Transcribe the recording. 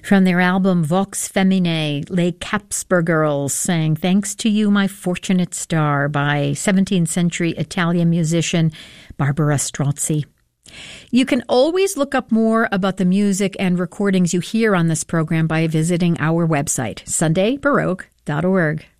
From their album Vox Feminae, Les Capsper Girls sang Thanks to You, My Fortunate Star by 17th century Italian musician Barbara Strozzi. You can always look up more about the music and recordings you hear on this program by visiting our website, sundaybaroque.org.